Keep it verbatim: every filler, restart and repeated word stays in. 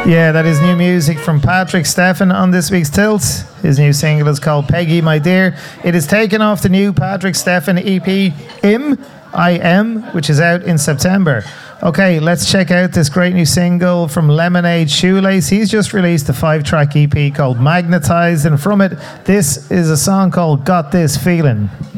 Yeah, that is new music from Patrick Steffen on this week's Tilt. His new single is called Peggy, My Dear. It is taken off the new Patrick Steffen E P, Im, I M, which is out in September. Okay, let's check out this great new single from Lemonade Shoelace. He's just released a five-track E P called Magnetized, and from it, this is a song called Got This Feeling.